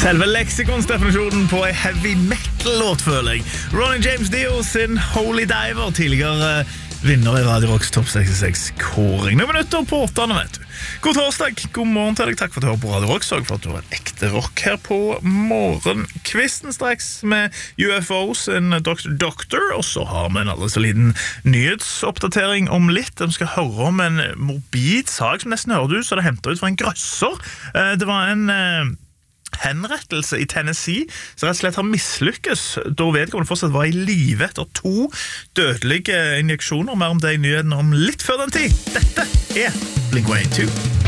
Selve leksikonsdefinisjonen på en heavy metal-låt, føler jeg. Ronnie James Dio sin Holy Diver, tidligere vinner i Radio Rocks Top 66-kåring. Noen minutter på 8, vet du. God torsdag, god morgen til deg. Takk for at du hører på Radio Rock. Sørg for at du har en ekte rock her på morgenkvisten straks med UFOs en Doctor. Og så har vi en aldri så liten nyhetsoppdatering om litt. Vi skal høre om en morbid sak som nesten hører du, så det henter ut fra en grøsser. Det var en henrettelse i Tennessee som rett og slett har mislykkes da vedkommende fortsatt var i live etter 2 dødelige injeksjoner. Mer om det i nyheten om litt før den tid. Dette er Blink-182.